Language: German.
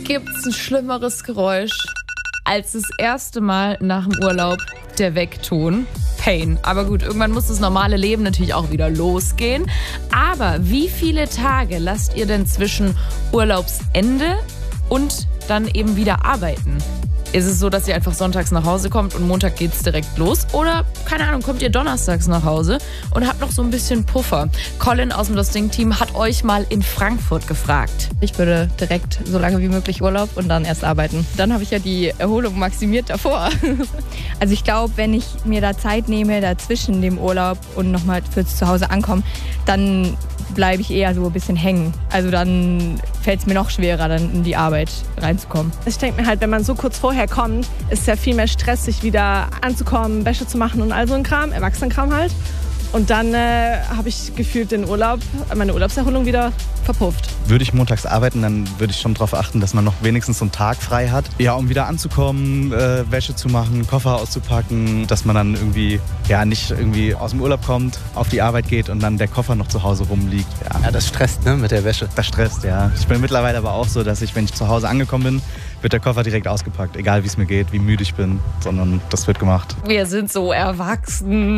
Gibt's ein schlimmeres Geräusch als das erste Mal nach dem Urlaub der Weckton? Pain. Aber gut, irgendwann muss das normale Leben natürlich auch wieder losgehen. Aber wie viele Tage lasst ihr denn zwischen Urlaubsende und dann eben wieder arbeiten? Ist es so, dass ihr einfach sonntags nach Hause kommt und Montag geht's direkt los? Oder, keine Ahnung, kommt ihr donnerstags nach Hause und habt noch so ein bisschen Puffer? Colin aus dem Das Ding-Team hat euch mal in Frankfurt gefragt. Ich würde direkt so lange wie möglich Urlaub und dann erst arbeiten. Dann habe ich ja die Erholung maximiert davor. Also ich glaube, wenn ich mir da Zeit nehme, dazwischen dem Urlaub und nochmal fürs Zuhause ankommen, dann bleibe ich eher so ein bisschen hängen. Also dann fällt es mir noch schwerer, dann in die Arbeit reinzukommen. Ich denke mir halt, wenn man so kurz vorher kommt, ist es ja viel mehr Stress, sich wieder anzukommen, Wäsche zu machen und all so ein Kram, Erwachsenenkram halt. Und dann habe ich gefühlt den Urlaub, meine Urlaubserholung wieder verpufft. Würde ich montags arbeiten, dann würde ich schon darauf achten, dass man noch wenigstens so einen Tag frei hat. Ja, um wieder anzukommen, Wäsche zu machen, Koffer auszupacken, dass man dann irgendwie, ja, nicht irgendwie aus dem Urlaub kommt, auf die Arbeit geht und dann der Koffer noch zu Hause rumliegt. Ja, das stresst, ne, mit der Wäsche. Das stresst, ja. Ich bin mittlerweile aber auch so, dass ich, wenn ich zu Hause angekommen bin, wird der Koffer direkt ausgepackt. Egal, wie es mir geht, wie müde ich bin, sondern das wird gemacht. Wir sind so erwachsen.